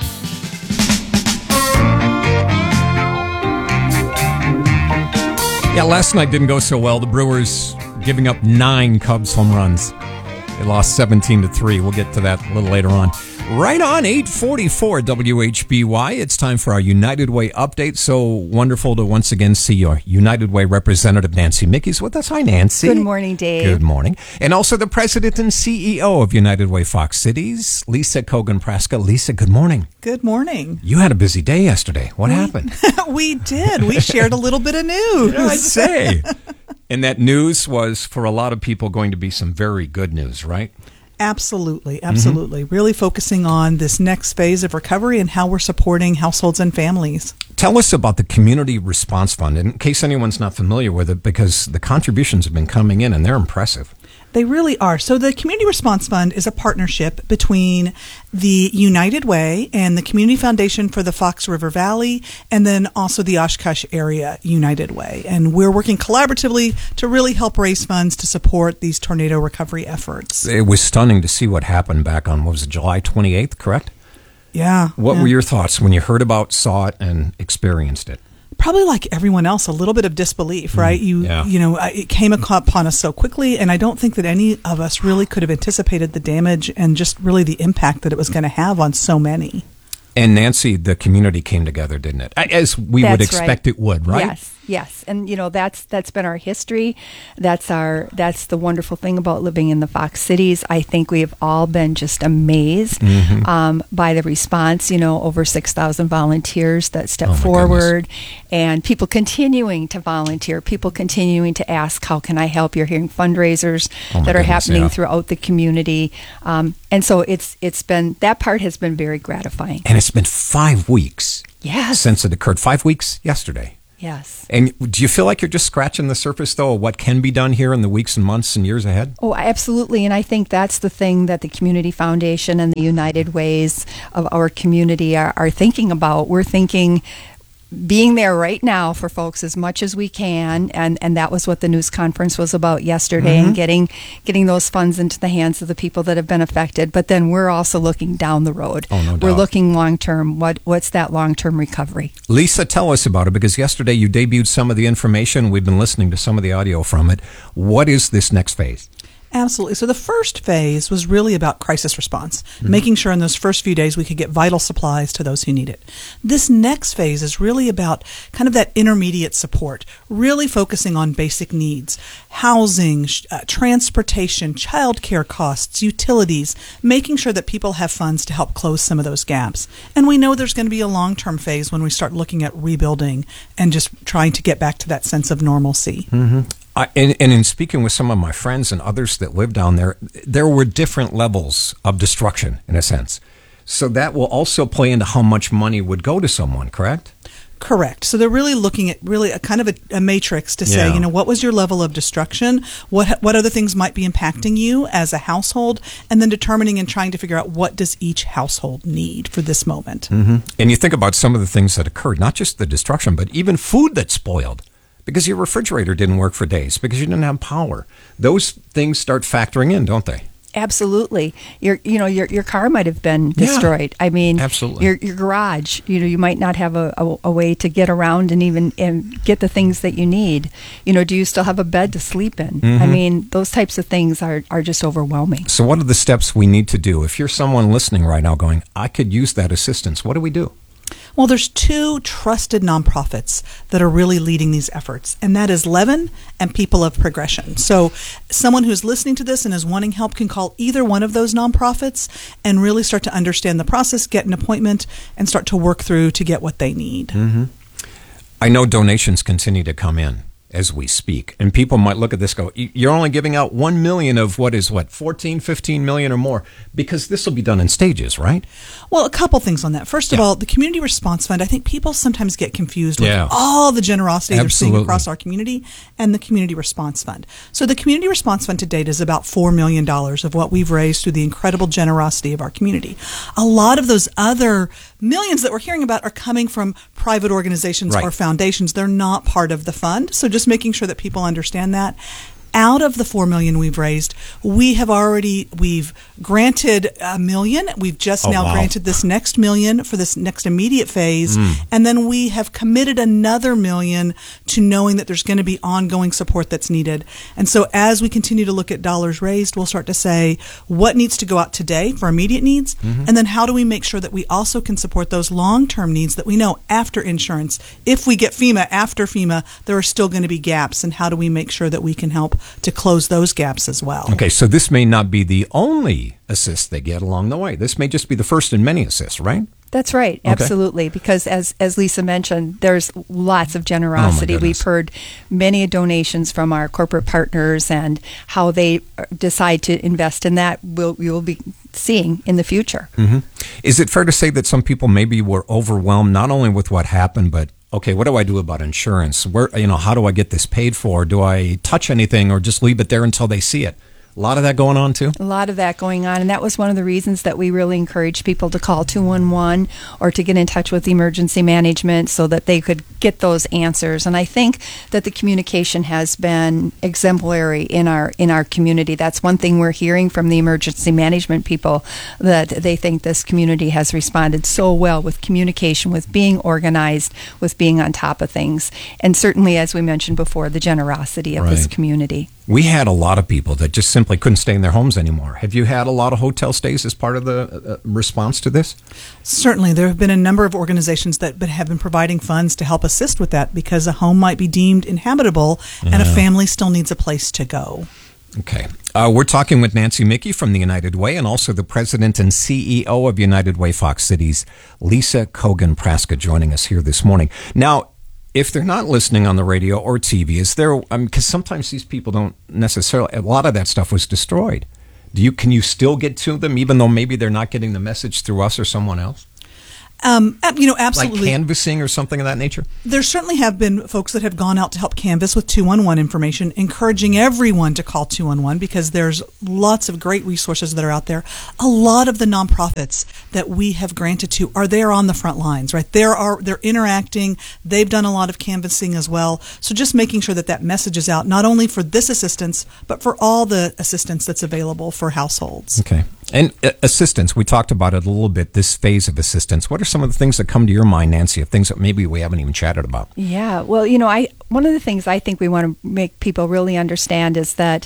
Yeah, last night didn't go so well. The Brewers giving up 9 Cubs home runs. They lost 17-3. We'll get to that a little later on. Right on 844 WHBY. It's time for our United Way update. So wonderful to once again see your United Way representative, Nancy Mickey's with us. Hi, Nancy. Good morning, Dave. Good morning. And also the president and CEO of United Way Fox Cities, Lisa Kogan-Praska. Lisa, good morning. Good morning. You had a busy day yesterday. What happened? We did. We shared a little bit of news. I'd say. And that news was, for a lot of people, going to be some very good news, right? Absolutely. Really focusing on this next phase of recovery and how we're supporting households and families. Tell us about the Community Response Fund, in case anyone's not familiar with it, because the contributions have been coming in and they're impressive. They really are. So the Community Response Fund is a partnership between the United Way and the Community Foundation for the Fox River Valley, and then also the Oshkosh Area United Way. And we're working collaboratively to really help raise funds to support these tornado recovery efforts. It was stunning to see what happened back on, what was it, July 28th, correct? Yeah. What were your thoughts when you heard about, saw it, and experienced it? Probably like everyone else, a little bit of disbelief, right? It came upon us so quickly, and I don't think that any of us really could have anticipated the damage and just really the impact that it was going to have on so many. And Nancy, the community came together, didn't it? As we would expect it would, right? Yes. And that's been our history. That's the wonderful thing about living in the Fox Cities. I think we have all been just amazed by the response. Over 6,000 volunteers that stepped forward, and people continuing to volunteer, people continuing to ask, how can I help? You're hearing fundraisers that are happening throughout the community. And so it's been, that part has been very gratifying. And it's been 5 weeks since it occurred. 5 weeks yesterday. Yes. And do you feel like you're just scratching the surface, though, of what can be done here in the weeks and months and years ahead? Oh, absolutely. And I think that's the thing that the Community Foundation and the United Ways of our community are thinking about. We're thinking being there right now for folks as much as we can, and that was what the news conference was about yesterday, and getting those funds into the hands of the people that have been affected. But then we're also looking down the road. Oh, no doubt. We're looking long term. What's that long term recovery? Lisa, tell us about it, because yesterday you debuted some of the information. We've been listening to some of the audio from it. What is this next phase? Absolutely. So the first phase was really about crisis response, making sure in those first few days we could get vital supplies to those who need it. This next phase is really about kind of that intermediate support, really focusing on basic needs, housing, transportation, childcare costs, utilities, making sure that people have funds to help close some of those gaps. And we know there's going to be a long-term phase when we start looking at rebuilding and just trying to get back to that sense of normalcy. And in speaking with some of my friends and others that live down there, there were different levels of destruction, in a sense. So that will also play into how much money would go to someone, correct? Correct. So they're really looking at really a kind of a matrix to say, what was your level of destruction? What other things might be impacting you as a household? And then determining and trying to figure out what does each household need for this moment. And you think about some of the things that occurred, not just the destruction, but even food that spoiled. Because your refrigerator didn't work for days, because you didn't have power. Those things start factoring in, don't they? Absolutely. Your car might have been destroyed. I mean, absolutely. Your garage, you might not have a way to get around and get the things that you need. Do you still have a bed to sleep in? I mean, those types of things are just overwhelming. So what are the steps we need to do? If you're someone listening right now going, I could use that assistance, what do we do? Well, there's two trusted nonprofits that are really leading these efforts, and that is Levin and People of Progression. So someone who's listening to this and is wanting help can call either one of those nonprofits and really start to understand the process, get an appointment, and start to work through to get what they need. I know donations continue to come in as we speak, and people might look at this and go, you're only giving out 1 million of 14, 15 million or more, because this will be done in stages, right? Well, a couple things on that. First of all, the Community Response Fund, I think people sometimes get confused with all the generosity they're seeing across our community and the Community Response Fund. So the Community Response Fund to date is about $4 million of what we've raised through the incredible generosity of our community. A lot of those other millions that we're hearing about are coming from private organizations or foundations. They're not part of the fund. So just making sure that people understand that. Out of the $4 million we've raised, we've granted $1 million. We've just granted this next $1 million for this next immediate phase. And then we have committed another $1 million to knowing that there's going to be ongoing support that's needed. And so as we continue to look at dollars raised, we'll start to say what needs to go out today for immediate needs. And then how do we make sure that we also can support those long-term needs that we know after insurance. If we get FEMA, after FEMA, there are still going to be gaps. And how do we make sure that we can help to close those gaps as well? Okay, so this may not be the only assist they get along the way. This may just be the first in many assists, right? That's right, absolutely. Because as Lisa mentioned, there's lots of generosity. We've heard many donations from our corporate partners, and how they decide to invest in that we will be seeing in the future. Is it fair to say that some people maybe were overwhelmed not only with what happened, but okay, what do I do about insurance? How do I get this paid for? Do I touch anything or just leave it there until they see it? A lot of that going on, too? A lot of that going on. And that was one of the reasons that we really encouraged people to call 211 or to get in touch with emergency management so that they could get those answers. And I think that the communication has been exemplary in our community. That's one thing we're hearing from the emergency management people, that they think this community has responded so well with communication, with being organized, with being on top of things. And certainly, as we mentioned before, the generosity of this community. We had a lot of people that just simply couldn't stay in their homes anymore. Have you had a lot of hotel stays as part of the response to this? Certainly. There have been a number of organizations that have been providing funds to help assist with that because a home might be deemed inhabitable and a family still needs a place to go. Okay. We're talking with Nancy Mickey from the United Way and also the president and CEO of United Way Fox Cities, Lisa Kogan-Praska, joining us here this morning. Now, if they're not listening on the radio or TV, is there, because sometimes these people don't necessarily, a lot of that stuff was destroyed. Can you still get to them even though maybe they're not getting the message through us or someone else? Absolutely. Like canvassing or something of that nature? There certainly have been folks that have gone out to help canvass with 211 information, encouraging everyone to call 211 because there's lots of great resources that are out there. A lot of the nonprofits that we have granted to are there on the front lines, right? They're interacting. They've done a lot of canvassing as well. So just making sure that message is out, not only for this assistance, but for all the assistance that's available for households. Okay. And assistance, we talked about it a little bit, this phase of assistance. What are some of the things that come to your mind, Nancy, of things that maybe we haven't even chatted about? Yeah, well, one of the things I think we want to make people really understand is that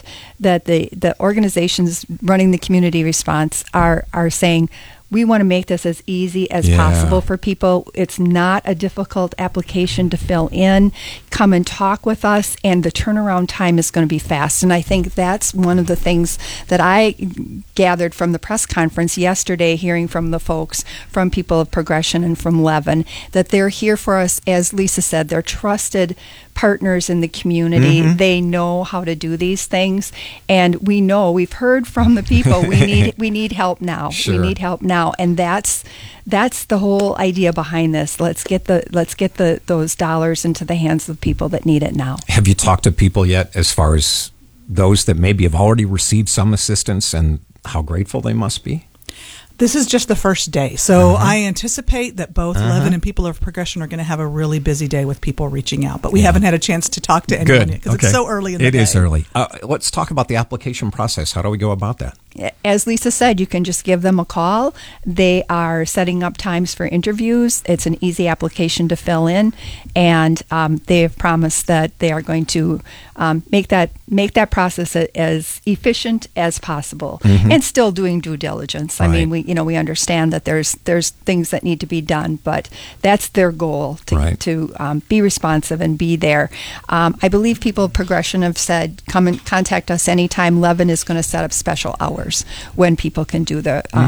the organizations running the community response are saying, we want to make this as easy as possible for people. It's not a difficult application to fill in. Come and talk with us, and the turnaround time is going to be fast. And I think that's one of the things that I gathered from the press conference yesterday, hearing from the folks, from people of Progression and from Levin, that they're here for us, as Lisa said, they're trusted partners in the community. Mm-hmm. They know how to do these things, and we've heard from the people. We need help now. Sure. We need help now, and that's the whole idea behind this. Let's get those dollars into the hands of people that need it now. Have you talked to people yet, as far as those that maybe have already received some assistance and how grateful they must be? This is just the first day, so I anticipate that both Levin and people of Progression are going to have a really busy day with people reaching out, but we haven't had a chance to talk to anyone yet because it's so early in the day. It is early. Let's talk about the application process. How do we go about that? As Lisa said, you can just give them a call. They are setting up times for interviews. It's an easy application to fill in, and they have promised that they are going to make that process as efficient as possible, and still doing due diligence. Right. I mean, we understand that there's things that need to be done, but that's their goal to be responsive and be there. I believe people of Progression have said, come and contact us anytime. Levin is going to set up special hours when people can do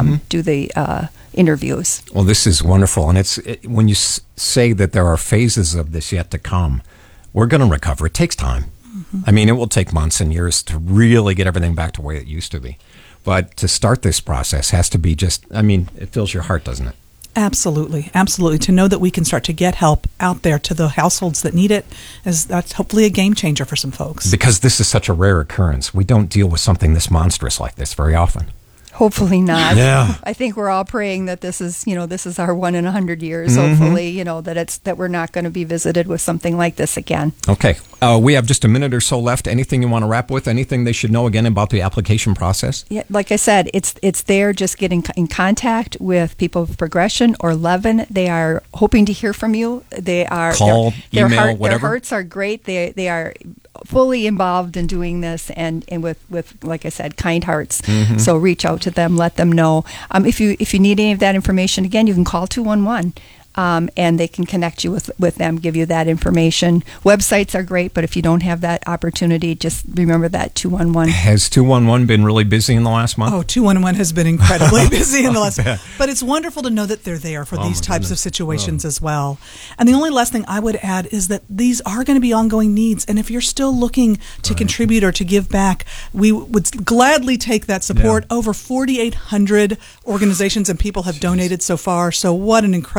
the interviews. Well, this is wonderful, and when you say that there are phases of this yet to come, we're going to recover. It takes time. I mean, it will take months and years to really get everything back to the way it used to be. But to start this process has to be it fills your heart, doesn't it? Absolutely. Absolutely. To know that we can start to get help out there to the households that need it, that's hopefully a game changer for some folks. Because this is such a rare occurrence. We don't deal with something this monstrous like this very often. Hopefully not. Yeah. I think we're all praying that this is our 1 in 100 years. Hopefully, that we're not going to be visited with something like this again. Okay. We have just a minute or so left. Anything you want to wrap with? Anything they should know again about the application process? Yeah, like I said, it's there. Just getting in contact with people of Progression or Levin. They are hoping to hear from you. They are call, email, whatever. Their hearts are great. They are fully involved in doing this, and with like I said, kind hearts. So reach out to them, let them know. If you need any of that information, again, you can call 211. And they can connect you with them, give you that information. Websites are great, but if you don't have that opportunity, just remember that 211. Has 211 been really busy in the last month? Oh, 211 has been incredibly busy in the last month. But it's wonderful to know that they're there for these types of situations as well. And the only last thing I would add is that these are going to be ongoing needs. And if you're still looking to contribute or to give back, we would gladly take that support. Over 4,800 organizations and people have donated so far. So what an incredible community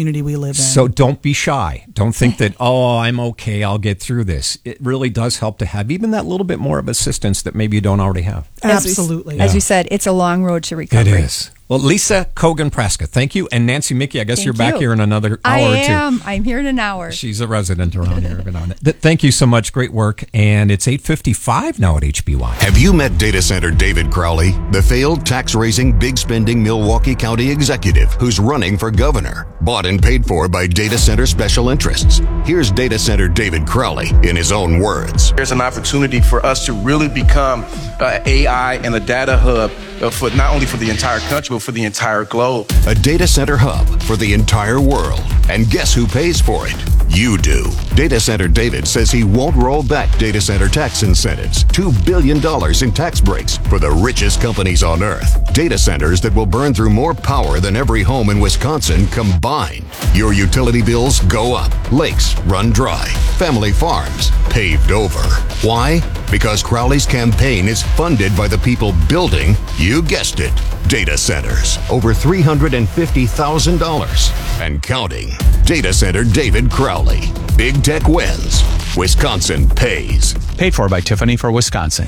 community we live in. So don't be shy. Don't think that, I'm okay, I'll get through this. It really does help to have even that little bit more of assistance that maybe you don't already have. Absolutely. As you said, it's a long road to recovery. It is. Well, Lisa Kogan-Prescott, thank you. And Nancy Mickey, I guess you're back here in another hour or two. I'm here in an hour. She's a resident around here. Thank you so much. Great work. And it's 8:55 now at HBY. Have you met Data Center David Crowley, the failed tax-raising, big-spending Milwaukee County executive who's running for governor? Bought and paid for by Data Center special interests. Here's Data Center David Crowley in his own words. There's an opportunity for us to really become AI and a data hub for not only for the entire country, but for the entire globe. A data center hub for the entire world. And guess who pays for it? You do. Data Center David says he won't roll back data center tax incentives. $2 billion in tax breaks for the richest companies on earth. Data centers that will burn through more power than every home in Wisconsin combined. Your utility bills go up. Lakes run dry. Family farms paved over. Why? Because Crowley's campaign is funded by the people building, you guessed it, data centers. Over $350,000 and counting. Data Center David Crowley. Big tech wins. Wisconsin pays. Paid for by Tiffany for Wisconsin.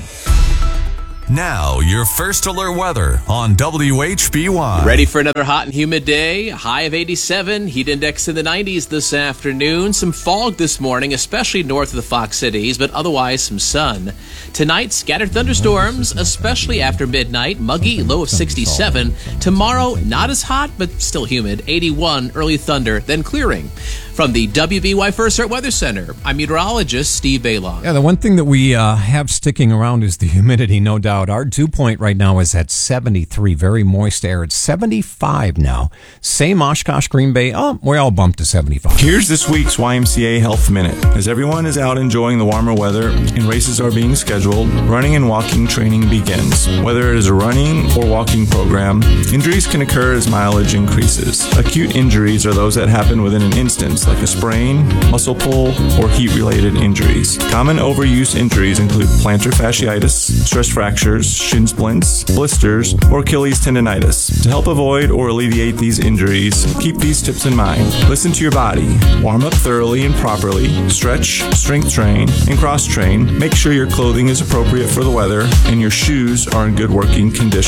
Now, your first alert weather on WHBY. Ready for another hot and humid day. High of 87, heat index in the 90s this afternoon. Some fog this morning, especially north of the Fox Cities, but otherwise some sun. Tonight, scattered thunderstorms, especially after midnight. Muggy, low of 67. Tomorrow, not as hot, but still humid. 81, early thunder, then clearing. From the WBY First Alert Weather Center, I'm meteorologist Steve Baylon. Yeah, the one thing that we have sticking around is the humidity, no doubt. Our dew point right now is at 73, very moist air. It's 75 now. Same Oshkosh, Green Bay. We all bumped to 75. Here's this week's YMCA Health Minute. As everyone is out enjoying the warmer weather and races are being scheduled, running and walking training begins. Whether it is a running or walking program, injuries can occur as mileage increases. Acute injuries are those that happen within an instant, like a sprain, muscle pull, or heat-related injuries. Common overuse injuries include plantar fasciitis, stress fractures, shin splints, blisters, or Achilles tendonitis. To help avoid or alleviate these injuries, keep these tips in mind. Listen to your body. Warm up thoroughly and properly. Stretch, strength train, and cross-train. Make sure your clothing is appropriate for the weather and your shoes are in good working condition.